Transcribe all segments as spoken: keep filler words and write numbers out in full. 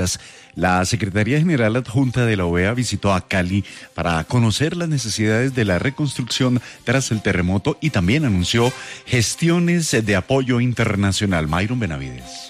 La Secretaría General Adjunta de la O E A visitó a Cali para conocer las necesidades de la reconstrucción tras el terremoto y también anunció gestiones de apoyo internacional. Mayron Benavides.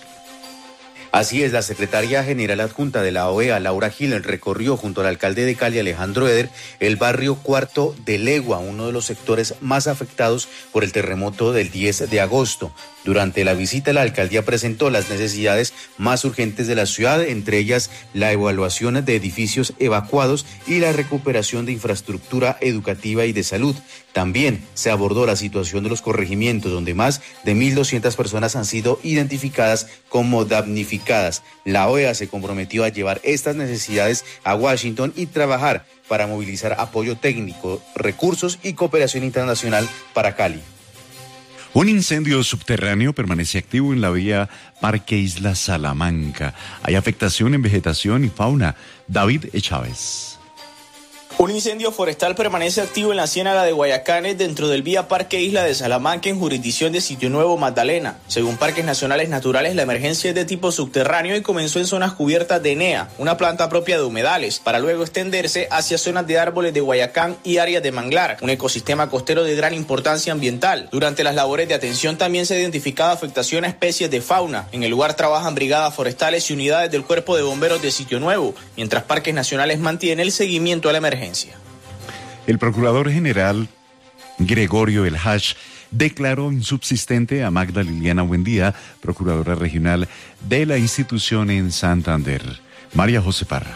Así es, la secretaria general adjunta de la O E A, Laura Gil, recorrió junto al alcalde de Cali, Alejandro Eder, el barrio Cuarto de Legua, uno de los sectores más afectados por el terremoto del diez de agosto. Durante la visita, la alcaldía presentó las necesidades más urgentes de la ciudad, entre ellas la evaluación de edificios evacuados y la recuperación de infraestructura educativa y de salud. También se abordó la situación de los corregimientos, donde más de mil doscientas personas han sido identificadas como damnificadas. La O E A se comprometió a llevar estas necesidades a Washington y trabajar para movilizar apoyo técnico, recursos y cooperación internacional para Cali. Un incendio subterráneo permanece activo en la vía Parque Isla Salamanca. Hay afectación en vegetación y fauna. David Chávez. Un incendio forestal permanece activo en la ciénaga de Guayacanes dentro del vía Parque Isla de Salamanca en jurisdicción de Sitio Nuevo, Magdalena. Según Parques Nacionales Naturales, la emergencia es de tipo subterráneo y comenzó en zonas cubiertas de N E A, una planta propia de humedales, para luego extenderse hacia zonas de árboles de Guayacán y áreas de manglar, un ecosistema costero de gran importancia ambiental. Durante las labores de atención también se ha identificado afectación a especies de fauna. En el lugar trabajan brigadas forestales y unidades del Cuerpo de Bomberos de Sitio Nuevo, mientras Parques Nacionales mantiene el seguimiento a la emergencia. El procurador general Gregorio El Hash declaró insubsistente a Magda Liliana Buendía, procuradora regional de la institución en Santander. María José Parra.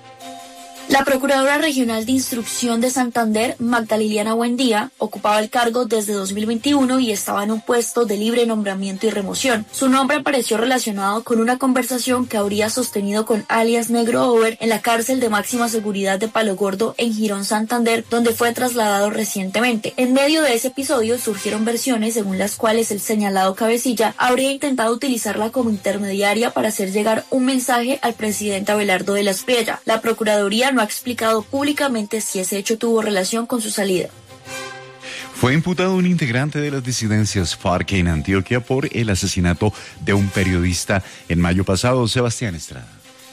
La Procuradora Regional de Instrucción de Santander, Magda Liliana Buendía, ocupaba el cargo desde dos mil veintiuno y estaba en un puesto de libre nombramiento y remoción. Su nombre apareció relacionado con una conversación que habría sostenido con alias Negro Over en la cárcel de máxima seguridad de Palo Gordo en Girón, Santander, donde fue trasladado recientemente. En medio de ese episodio surgieron versiones según las cuales el señalado cabecilla habría intentado utilizarla como intermediaria para hacer llegar un mensaje al presidente Abelardo de la Espriella. La Procuraduría no ha explicado públicamente si ese hecho tuvo relación con su salida. Fue imputado un integrante de las disidencias FARC en Antioquia por el asesinato de un periodista en mayo pasado. Sebastián Estrada.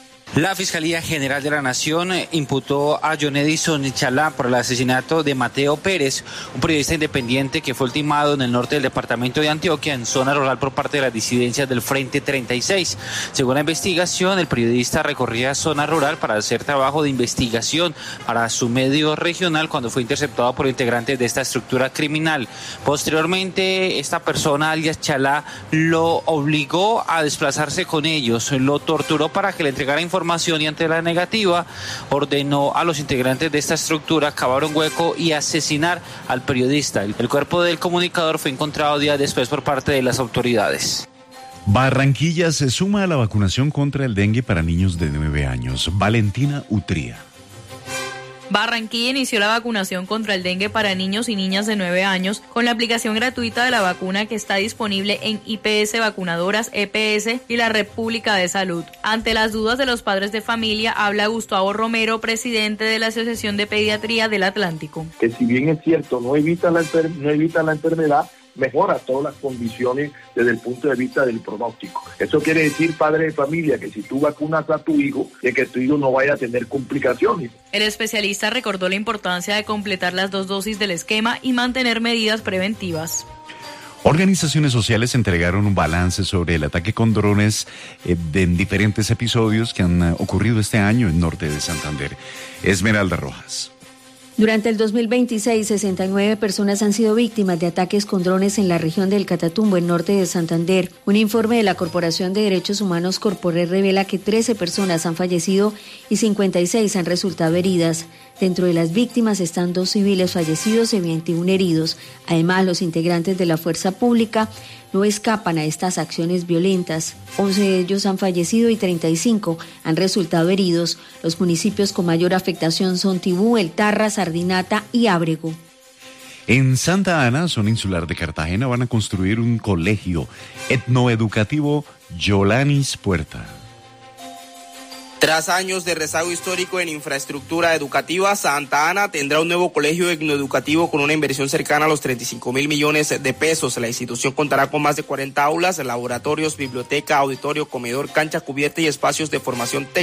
La Fiscalía General de la Nación imputó a John Edison Chalá por el asesinato de Mateo Pérez, un periodista independiente que fue ultimado en el norte del departamento de Antioquia, en zona rural, por parte de las disidencias del Frente treinta y seis. Según la investigación, el periodista recorría zona rural para hacer trabajo de investigación para su medio regional cuando fue interceptado por integrantes de esta estructura criminal. Posteriormente, esta persona, alias Chalá, lo obligó a desplazarse con ellos, lo torturó para que le entregara información y ante la negativa ordenó a los integrantes de esta estructura cavar un hueco y asesinar al periodista. El cuerpo del comunicador fue encontrado días después por parte de las autoridades. Barranquilla se suma a la vacunación contra el dengue para niños de nueve años. Valentina Utría. Barranquilla inició la vacunación contra el dengue para niños y niñas de nueve años con la aplicación gratuita de la vacuna que está disponible en I P S Vacunadoras, E P S y la Red Pública de Salud. Ante las dudas de los padres de familia, habla Gustavo Romero, presidente de la Asociación de Pediatría del Atlántico. Que si bien es cierto, no evita la, enfer- no evita la enfermedad, mejora todas las condiciones desde el punto de vista del pronóstico. Eso quiere decir, padre de familia, que si tú vacunas a tu hijo, de que tu hijo no vaya a tener complicaciones. El especialista recordó la importancia de completar las dos dosis del esquema y mantener medidas preventivas. Organizaciones sociales entregaron un balance sobre el ataque con drones eh, de, en diferentes episodios que han uh, ocurrido este año en norte de Santander. Esmeralda Rojas. Durante el dos mil veintiséis, sesenta y nueve personas han sido víctimas de ataques con drones en la región del Catatumbo, en norte de Santander. Un informe de la Corporación de Derechos Humanos Corpore revela que trece personas han fallecido y cincuenta y seis han resultado heridas. Dentro de las víctimas están dos civiles fallecidos y veintiuno heridos. Además, los integrantes de la fuerza pública no escapan a estas acciones violentas. once de ellos han fallecido y treinta y cinco han resultado heridos. Los municipios con mayor afectación son Tibú, El Tarra, Sardinata y Ábrego. En Santa Ana, zona insular de Cartagena, van a construir un colegio etnoeducativo Yolanis Puerta. Tras años de rezago histórico en infraestructura educativa, Santa Ana tendrá un nuevo colegio etnoeducativo con una inversión cercana a los treinta y cinco mil millones de pesos. La institución contará con más de cuarenta aulas, laboratorios, biblioteca, auditorio, comedor, cancha cubierta y espacios de formación técnica.